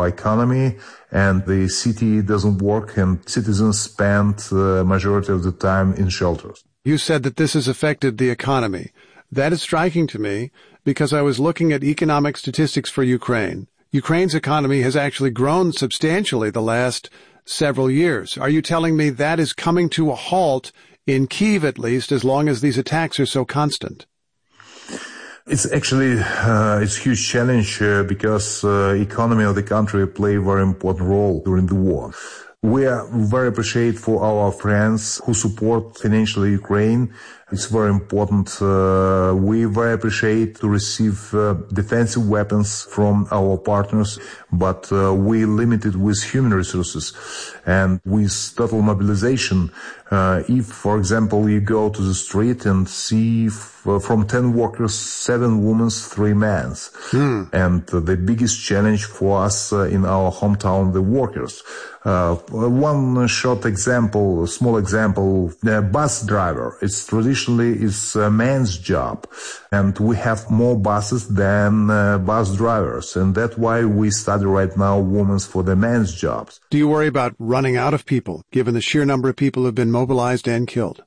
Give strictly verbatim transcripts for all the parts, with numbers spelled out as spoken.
our economy, and the city doesn't work, and citizens spend the majority of the time in shelters. You said that this has affected the economy. That is striking to me because I was looking at economic statistics for Ukraine. Ukraine's economy has actually grown substantially the last several years. Are you telling me that is coming to a halt, in Kyiv at least, as long as these attacks are so constant? It's actually uh, it's a huge challenge uh, because uh, economy of the country play a very important role during the war. We are very appreciative for our friends who support financially Ukraine. It's very important. Uh, we very appreciate to receive uh, defensive weapons from our partners, but uh, we limited with human resources and with total mobilization. Uh, if, for example, you go to the street and see f- from ten workers, seven women, three men. Hmm. And uh, the biggest challenge for us uh, in our hometown, the workers. Uh, one short example, small example, the bus driver. It's traditionally is a man's job, and we have more buses than uh, bus drivers, and that's why we study right now women for the men's jobs. Do you worry about running out of people, given the sheer number of people who have been mobilized and killed?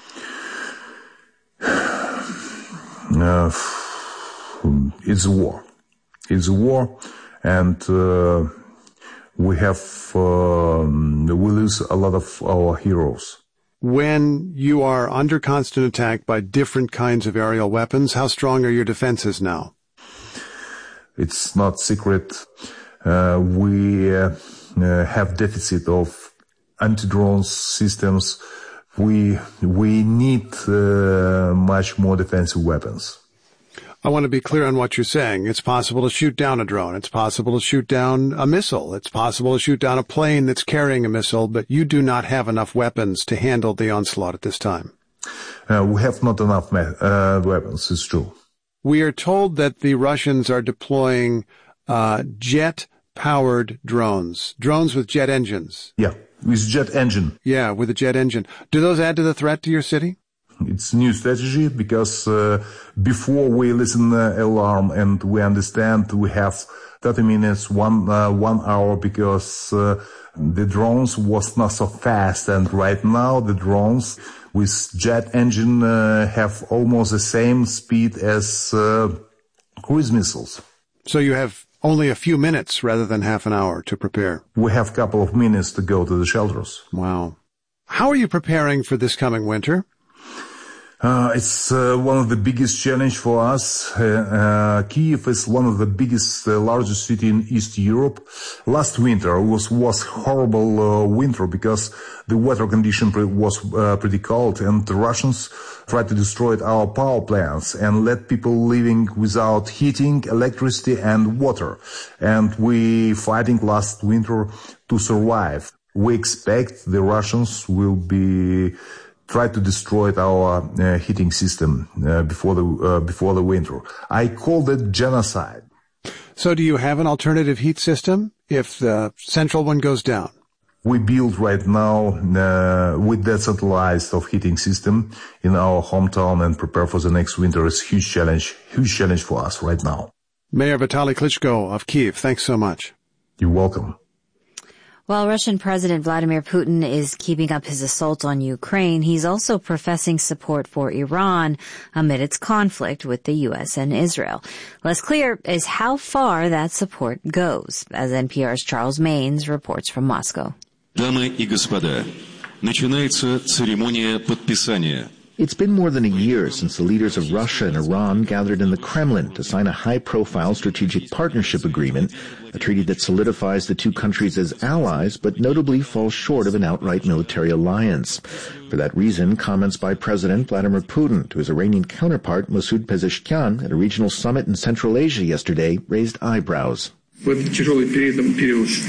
Uh, it's a war. It's a war, and uh, we have uh, we lose a lot of our heroes. When you are under constant attack by different kinds of aerial weapons, how strong are your defenses now? It's not secret. Uh, we uh, uh, have deficit of anti-drone systems. We we need uh, much more defensive weapons. I want to be clear on what you're saying. It's possible to shoot down a drone. It's possible to shoot down a missile. It's possible to shoot down a plane that's carrying a missile, but you do not have enough weapons to handle the onslaught at this time. Uh, we have not enough uh, weapons, it's true. We are told that the Russians are deploying uh, jet-powered drones, drones with jet engines. Yeah, with jet engine. Yeah, with a jet engine. Do those add to the threat to your city? It's a new strategy because uh, before we listen uh, alarm and we understand we have thirty minutes, one uh, one hour because uh, the drones was not so fast, and right now the drones with jet engine uh, have almost the same speed as uh, cruise missiles. So you have only a few minutes rather than half an hour to prepare. We have a couple of minutes to go to the shelters. Wow. How are you preparing for this coming winter? Uh, it's uh, one of the biggest challenge for us. Uh, uh, Kyiv is one of the biggest, uh, largest city in East Europe. Last winter was was horrible uh, winter because the weather condition pre- was uh, pretty cold, and the Russians tried to destroy our power plants and let people living without heating, electricity, and water. And we fighting last winter to survive. We expect the Russians will be try to destroy our uh, heating system uh, before the uh, before the winter. I call it genocide. So do you have an alternative heat system if the central one goes down? We build right now uh, with decentralized of heating system in our hometown and prepare for the next winter. It's a huge challenge, huge challenge for us right now. Mayor Vitaly Klitschko of Kyiv, thanks so much. You're welcome. While Russian President Vladimir Putin is keeping up his assault on Ukraine, he's also professing support for Iran amid its conflict with the U S and Israel. Less clear is how far that support goes, as N P R's Charles Maynes reports from Moscow. Дамы и господа, начинается церемония подписания. It's been more than a year since the leaders of Russia and Iran gathered in the Kremlin to sign a high-profile strategic partnership agreement, a treaty that solidifies the two countries as allies, but notably falls short of an outright military alliance. For that reason, comments by President Vladimir Putin to his Iranian counterpart Masoud Pezeshkian at a regional summit in Central Asia yesterday raised eyebrows. В этот тяжелый период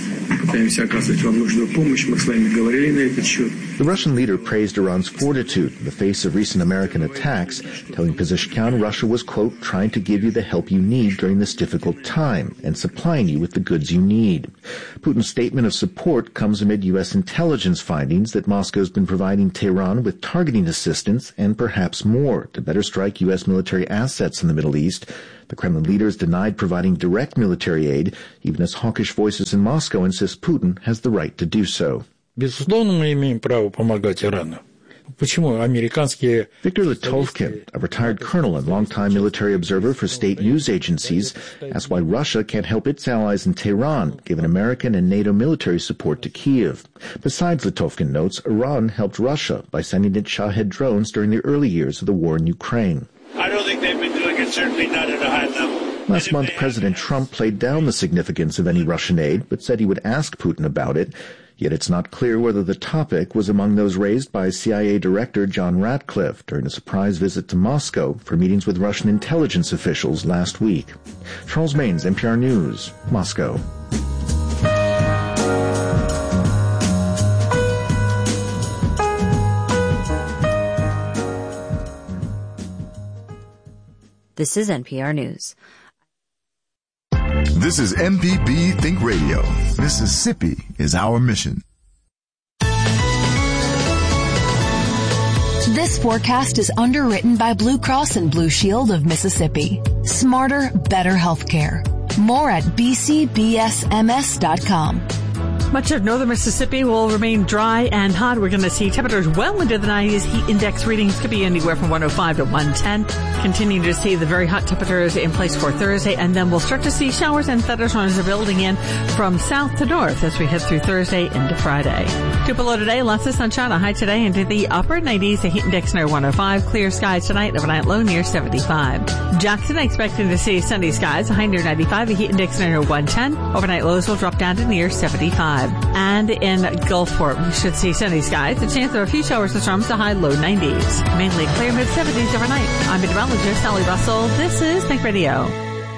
The Russian leader praised Iran's fortitude in the face of recent American attacks, telling Pezeshkian Russia was, quote, trying to give you the help you need during this difficult time and supplying you with the goods you need. Putin's statement of support comes amid U S intelligence findings that Moscow's been providing Tehran with targeting assistance and perhaps more to better strike U S military assets in the Middle East. The Kremlin leaders denied providing direct military aid, even as hawkish voices in Moscow insist Putin has the right to do so. Безусловно, мы имеем право помогать Ирану. Почему американские... Viktor Litovkin, a retired colonel and longtime military observer for state news agencies, asked why Russia can't help its allies in Tehran, given American and NATO military support to Kyiv. Besides, Litovkin notes, Iran helped Russia by sending its Shahed drones during the early years of the war in Ukraine. I don't think they've been doing it, certainly not at a high level. Last month, President Trump played down the significance of any Russian aid, but said he would ask Putin about it. Yet it's not clear whether the topic was among those raised by C I A Director John Ratcliffe during a surprise visit to Moscow for meetings with Russian intelligence officials last week. Charles Maines, N P R News, Moscow. This is N P R News. This is M P B Think Radio. Mississippi is our mission. This forecast is underwritten by Blue Cross and Blue Shield of Mississippi. Smarter, better healthcare. More at b c b s m s dot com. Much of northern Mississippi will remain dry and hot. We're going to see temperatures well into the nineties. Heat index readings could be anywhere from one oh five to one ten. Continuing to see the very hot temperatures in place for Thursday, and then we'll start to see showers and thunderstorms are building in from south to north as we head through Thursday into Friday. Two below today, lots of sunshine, a high today into the upper nineties. The heat index near one oh five. Clear skies tonight, overnight low near seventy-five. Jackson expecting to see sunny skies, a high near ninety-five. The heat index near one ten. Overnight lows will drop down to near seventy-five. And in Gulfport, we should see sunny skies. A chance of a few showers and storms, a high low nineties. Mainly clear mid seventies overnight. I'm meteorologist Sally Russell. This is Think Radio.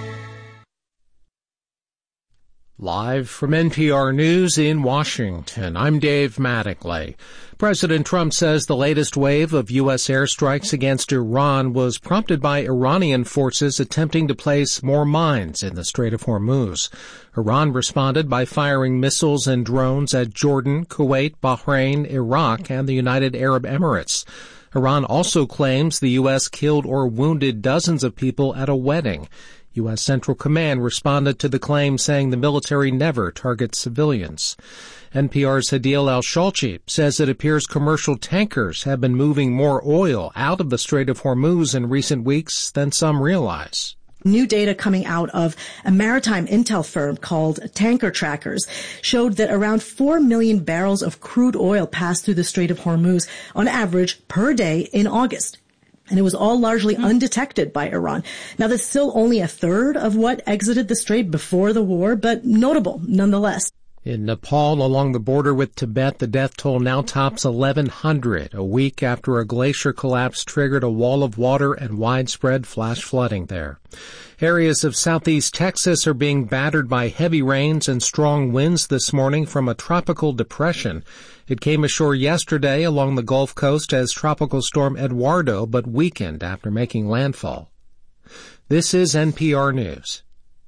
Live from N P R News in Washington, I'm Dave Mattingly. President Trump says the latest wave of U S airstrikes against Iran was prompted by Iranian forces attempting to place more mines in the Strait of Hormuz. Iran responded by firing missiles and drones at Jordan, Kuwait, Bahrain, Iraq, and the United Arab Emirates. Iran also claims the U S killed or wounded dozens of people at a wedding. U S Central Command responded to the claim, saying the military never targets civilians. N P R's Hadil Al-Shalchi says it appears commercial tankers have been moving more oil out of the Strait of Hormuz in recent weeks than some realize. New data coming out of a maritime intel firm called Tanker Trackers showed that around four million barrels of crude oil passed through the Strait of Hormuz on average per day in August. And it was all largely undetected by Iran. Now, that's still only a third of what exited the strait before the war, but notable nonetheless. In Nepal, along the border with Tibet, the death toll now tops eleven hundred, a week after a glacier collapse triggered a wall of water and widespread flash flooding there. Areas of southeast Texas are being battered by heavy rains and strong winds this morning from a tropical depression. It came ashore yesterday along the Gulf Coast as Tropical Storm Eduardo, but weakened after making landfall. This is N P R News.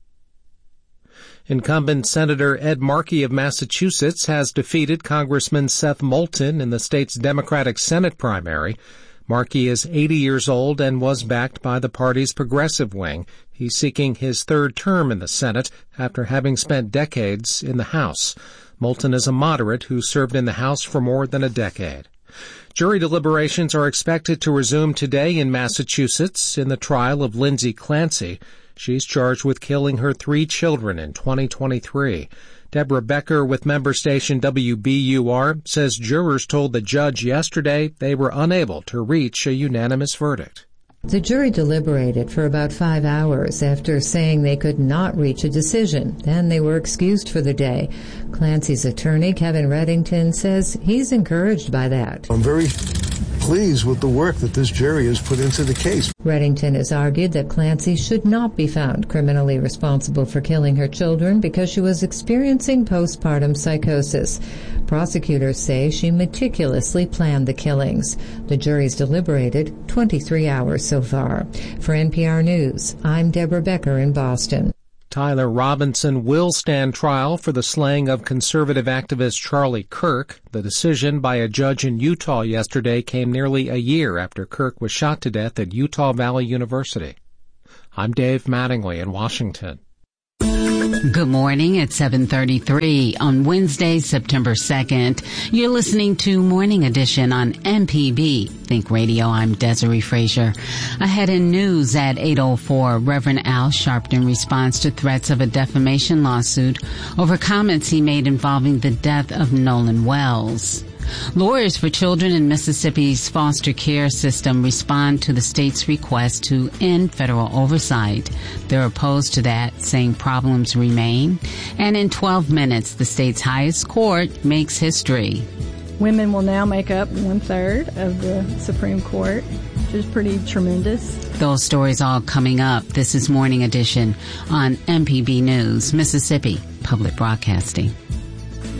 Incumbent Senator Ed Markey of Massachusetts has defeated Congressman Seth Moulton in the state's Democratic Senate primary. Markey is eighty years old and was backed by the party's progressive wing. He's seeking his third term in the Senate after having spent decades in the House. Moulton is a moderate who served in the House for more than a decade. Jury deliberations are expected to resume today in Massachusetts in the trial of Lindsay Clancy. She's charged with killing her three children in twenty twenty-three. Deborah Becker with member station W B U R says jurors told the judge yesterday they were unable to reach a unanimous verdict. The jury deliberated for about five hours after saying they could not reach a decision. Then they were excused for the day. Clancy's attorney, Kevin Reddington, says he's encouraged by that. I'm very pleased with the work that this jury has put into the case. Reddington has argued that Clancy should not be found criminally responsible for killing her children because she was experiencing postpartum psychosis. Prosecutors say she meticulously planned the killings. The jury's deliberated twenty-three hours so far. For N P R News, I'm Deborah Becker in Boston. Tyler Robinson will stand trial for the slaying of conservative activist Charlie Kirk. The decision by a judge in Utah yesterday came nearly a year after Kirk was shot to death at Utah Valley University. I'm Dave Mattingly in Washington. Good morning at seven thirty-three on Wednesday, September second. You're listening to Morning Edition on M P B Think Radio. I'm Desiree Frazier. Ahead in news at eight oh four, Reverend Al Sharpton responds to threats of a defamation lawsuit over comments he made involving the death of Nolan Wells. Lawyers for children in Mississippi's foster care system respond to the state's request to end federal oversight. They're opposed to that, saying problems remain. And in twelve minutes, the state's highest court makes history. Women will now make up one-third of the Supreme Court, which is pretty tremendous. Those stories all coming up. This is Morning Edition on M P B News, Mississippi Public Broadcasting.